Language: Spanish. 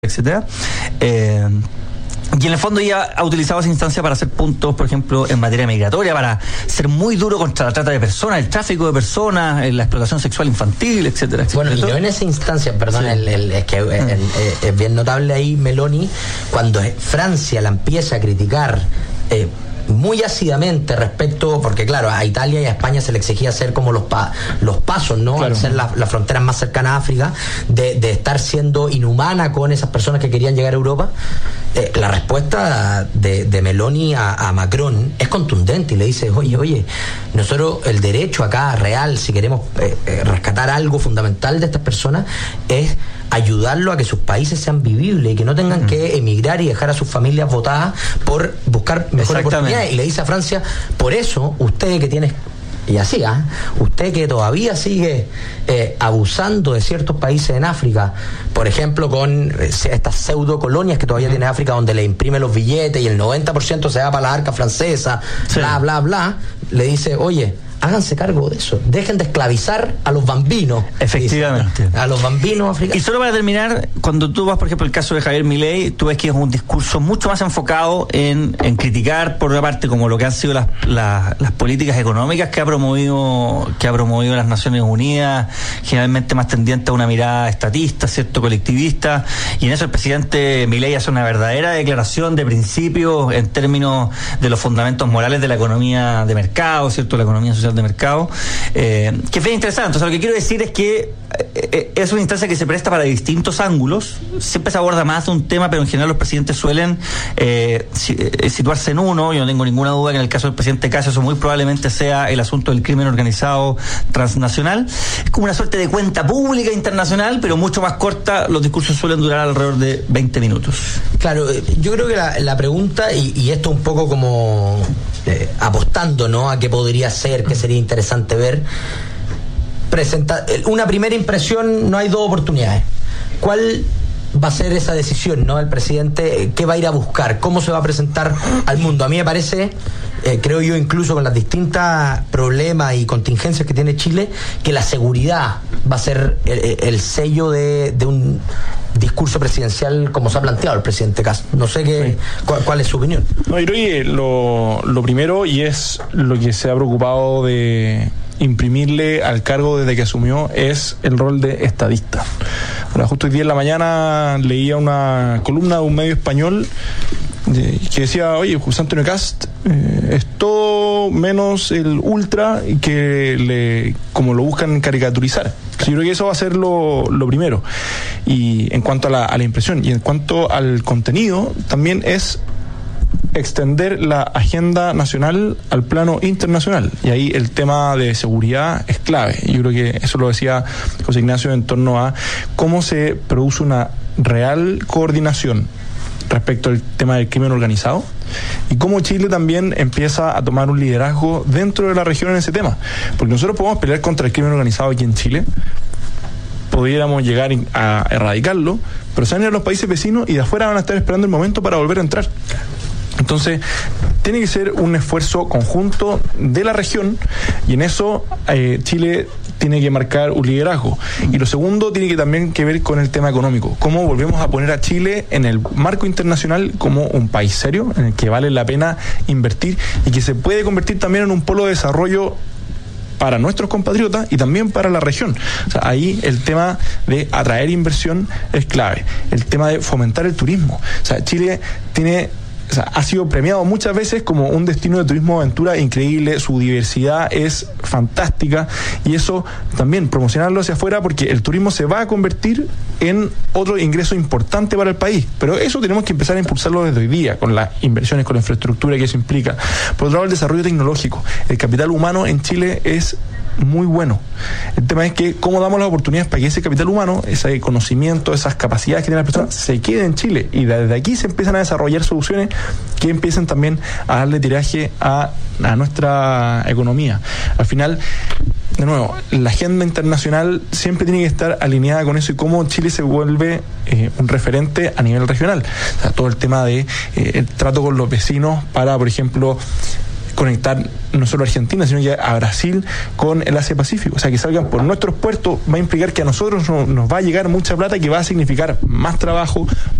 etcétera. Y en el fondo ella ha utilizado esa instancia para hacer puntos, por ejemplo, en materia migratoria, para ser muy duro contra la trata de personas, el tráfico de personas, la explotación sexual infantil, etcétera, etcétera. Bueno, y no en esa instancia, perdón, sí. Es que es bien notable ahí Meloni, cuando Francia la empieza a criticar muy ácidamente respecto, porque claro, a Italia y a España se le exigía hacer como los pasos, ¿no? Claro. Al ser las fronteras más cercanas a África, de estar siendo inhumana con esas personas que querían llegar a Europa. La respuesta de Meloni a Macron es contundente y le dice, oye, nosotros el derecho acá real, si queremos rescatar algo fundamental de estas personas, es ayudarlo a que sus países sean vivibles y que no tengan que emigrar y dejar a sus familias botadas por buscar mejores oportunidades. Y le dice a Francia, por eso usted que tiene, y así, usted que todavía sigue abusando de ciertos países en África, por ejemplo con estas pseudo colonias que todavía tiene África, donde le imprime los billetes y el 90% se va para la arca francesa, bla, bla, bla, le dice, oye, háganse cargo de eso, dejen de esclavizar a los bambinos. Efectivamente. A los bambinos africanos. Y solo para terminar, cuando tú vas, por ejemplo, el caso de Javier Milei, tú ves que es un discurso mucho más enfocado en criticar, por una parte, como lo que han sido las políticas económicas que ha promovido las Naciones Unidas, generalmente más tendiente a una mirada estatista, cierto, colectivista, y en eso el presidente Milei hace una verdadera declaración de principios en términos de los fundamentos morales de la economía de mercado, cierto, la economía social de mercado, que es bien interesante. O sea, lo que quiero decir es que es una instancia que se presta para distintos ángulos, siempre se aborda más de un tema, pero en general los presidentes suelen situarse en uno. Yo no tengo ninguna duda que en el caso del presidente Casio eso muy probablemente sea el asunto del crimen organizado transnacional. Es como una suerte de cuenta pública internacional, pero mucho más corta. Los discursos suelen durar alrededor de 20 minutos. Claro, yo creo que la pregunta, y esto un poco como apostando, ¿no?, a qué podría ser, qué sería interesante ver, una primera impresión, no hay dos oportunidades. ¿Cuál va a ser esa decisión, ¿no?, el presidente? ¿Qué va a ir a buscar? ¿Cómo se va a presentar al mundo? A mí me parece, creo yo, incluso con las distintas problemas y contingencias que tiene Chile, que la seguridad va a ser el sello de un discurso presidencial como se ha planteado el presidente Kast. No sé cuál es su opinión. No, yo creo que lo primero, y es lo que se ha preocupado de imprimirle al cargo desde que asumió, es el rol de estadista. Ahora, justo hoy día en la mañana leía una columna de un medio español que decía, oye, José Antonio Kast es todo menos el ultra que como lo buscan caricaturizar. Yo creo que eso va a ser lo primero. Y en cuanto a la impresión, y en cuanto al contenido, también es extender la agenda nacional al plano internacional, y ahí el tema de seguridad es clave. Yo creo que eso lo decía José Ignacio en torno a cómo se produce una real coordinación respecto al tema del crimen organizado, y cómo Chile también empieza a tomar un liderazgo dentro de la región en ese tema, porque nosotros podemos pelear contra el crimen organizado aquí en Chile, pudiéramos llegar a erradicarlo, pero se van a ir a los países vecinos y de afuera van a estar esperando el momento para volver a entrar. Entonces, tiene que ser un esfuerzo conjunto de la región, y en eso Chile tiene que marcar un liderazgo. Y lo segundo tiene que también que ver con el tema económico. Cómo volvemos a poner a Chile en el marco internacional como un país serio, en el que vale la pena invertir y que se puede convertir también en un polo de desarrollo para nuestros compatriotas y también para la región. O sea, ahí el tema de atraer inversión es clave. El tema de fomentar el turismo. O sea, Chile ha sido premiado muchas veces como un destino de turismo de aventura increíble, su diversidad es fantástica, y eso también promocionarlo hacia afuera, porque el turismo se va a convertir en otro ingreso importante para el país, pero eso tenemos que empezar a impulsarlo desde hoy día, con las inversiones, con la infraestructura que eso implica. Por otro lado, el desarrollo tecnológico. El capital humano en Chile es muy bueno. El tema es que cómo damos las oportunidades para que ese capital humano, ese conocimiento, esas capacidades que tienen las personas, se quede en Chile, y desde aquí se empiezan a desarrollar soluciones que empiecen también a darle tiraje a nuestra economía. Al final, de nuevo, la agenda internacional siempre tiene que estar alineada con eso, y cómo Chile se vuelve un referente a nivel regional. O sea, todo el tema de el trato con los vecinos para, por ejemplo, conectar no solo a Argentina, sino que a Brasil con el Asia-Pacífico. O sea, que salgan por nuestros puertos va a implicar que a nosotros nos va a llegar mucha plata, que va a significar más trabajo,